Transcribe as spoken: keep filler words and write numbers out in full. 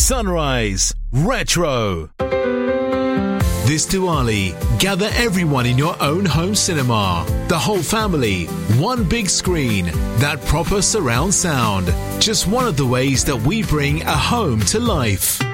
Sunrise Retro. This Diwali, gather everyone in your own home cinema. The whole family, one big screen, that proper surround sound. Just one of the ways that we bring a home to life.